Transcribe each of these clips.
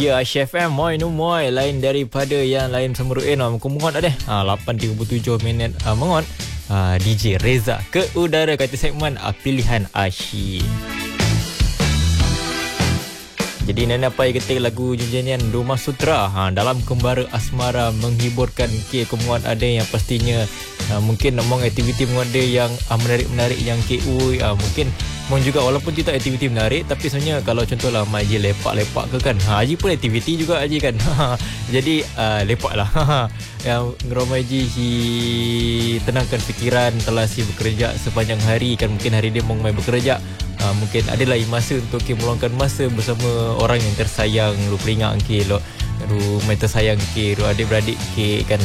Ya, Chef M, moi no moi. Lain daripada yang lain semua mengot dah. 8.37 minit mengot. DJ Reza ke udara kata segmen pilihan asyik. Jadi Nana Pai ketik lagu nyanyian Rumah Sutra dalam Kembara Asmara menghiburkan kemuat ada yang pastinya mungkin namang aktiviti menguat dia yang menarik-menarik yang mungkin juga walaupun tidak aktiviti menarik tapi sebenarnya kalau contohlah Mak Haji lepak-lepak ke kan Haji pun aktiviti juga Haji kan jadi lepak lah yang Ngeromai Haji tenangkan fikiran telah si bekerja sepanjang hari kan mungkin hari dia main bekerja mungkin adalah masa untuk meluangkan masa bersama orang yang tersayang lu peringat ke lu main tersayang ke lu adik-beradik ke kan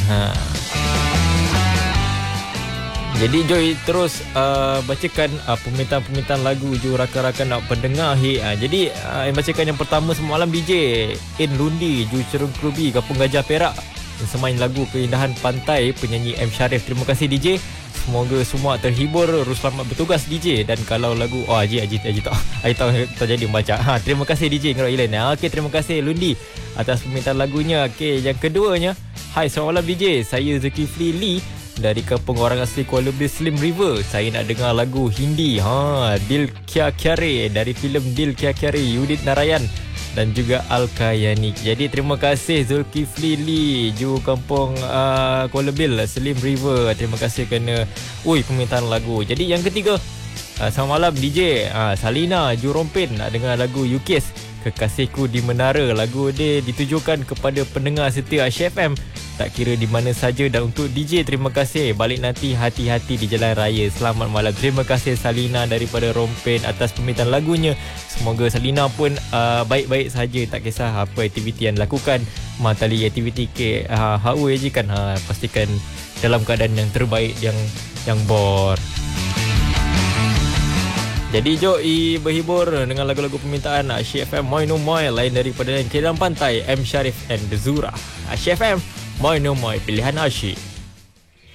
Jadi Joy terus bacakan permintaan-permintaan lagu ju rakan-rakan nak pendengar jadi bacakan yang pertama semalam DJ In Lundi ju Cerung Klubi Kampung Gajah Perak semain lagu Keindahan Pantai penyanyi M Sharif. Terima kasih DJ. Semoga semua terhibur. Selamat bertugas DJ. Dan kalau lagu Haji tak jadi membaca. Terima kasih DJ Ngerok Ilan. Okey, terima kasih Lundi atas permintaan lagunya. Okey, yang keduanya, hai selamat malam DJ. Saya Zulkifli Lee dari kampung orang asli Kuala Lumpur Slim River. Saya nak dengar lagu Hindi Dil Kya Kyare dari filem Dil Kya Kyare Yudit Narayan dan juga Al-Kayani. Jadi terima kasih Zulkifli Lee ju kampung Kuala Lumpur Slim River. Terima kasih kerana permintaan lagu. Jadi yang ketiga, selamat malam DJ. Salina ju Rompin nak dengar lagu Yukis Kekasihku di Menara. Lagu dia ditujukan kepada pendengar setia Chef M tak kira di mana saja dan untuk DJ terima kasih. Balik nanti hati-hati di jalan raya. Selamat malam. Terima kasih Salina daripada Rompin atas permintaan lagunya. Semoga Salina pun baik-baik saja, tak kisah apa aktiviti yang dilakukan. Matali aktiviti ke hawa je kan. Pastikan dalam keadaan yang terbaik, yang bor. Jadi jom berhibur dengan lagu-lagu permintaan Chef M, moi no moi. Lain daripada yang Keindahan Pantai, M Sharif and Zura. Chef M, moi no moi, pilihan asyik.